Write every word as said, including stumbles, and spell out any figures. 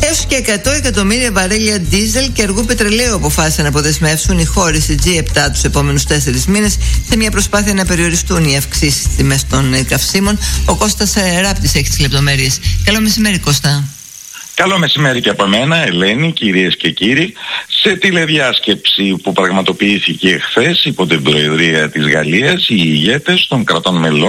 Έως και εκατό εκατομμύρια βαρέλια ντίζελ και αργού πετρελαίου αποφάσισαν να αποδεσμεύσουν οι χώρες τζι επτά τους επόμενους τέσσερις μήνες σε μια προσπάθεια να περιοριστούν οι αυξήσεις στις τιμές των καυσίμων. Ο Κώστας Ράπτης έχει τις λεπτομέρειες. Καλό μεσημέρι, Κώστα. Καλό μεσημέρι και από μένα, Ελένη, κυρίες και κύριοι. Σε τηλεδιάσκεψη που πραγματοποιήθηκε χθες υπό την Προεδρία της Γαλλίας, οι ηγέτες των κρατών μελών